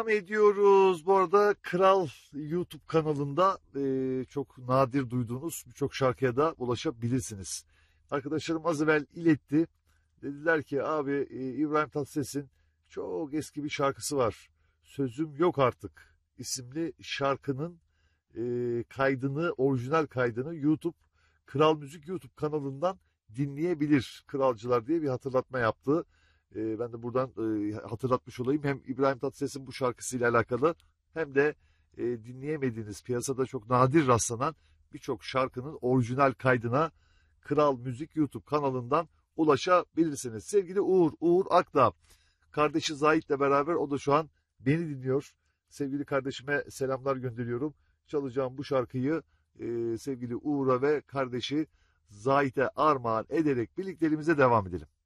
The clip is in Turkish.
devam ediyoruz. Bu arada Kral YouTube kanalında çok nadir duyduğunuz birçok şarkıya da ulaşabilirsiniz. Arkadaşlarım az evvel iletti. Dediler ki abi İbrahim Tatlıses'in çok eski bir şarkısı var. Sözüm Yok Artık isimli şarkının kaydını, orijinal kaydını Kral Müzik YouTube kanalından dinleyebilir. Kralcılar diye bir hatırlatma yaptı. Ben de buradan hatırlatmış olayım. Hem İbrahim Tatlıses'in bu şarkısıyla alakalı hem de dinleyemediğiniz, piyasada çok nadir rastlanan birçok şarkının orijinal kaydına Kral Müzik YouTube kanalından ulaşabilirsiniz. Sevgili Uğur Akdağ, kardeşi Zahit'le beraber o da şu an beni dinliyor. Sevgili kardeşime selamlar gönderiyorum. Çalacağım bu şarkıyı sevgili Uğur'a ve kardeşi Zahit'e armağan ederek birliklerimize devam edelim.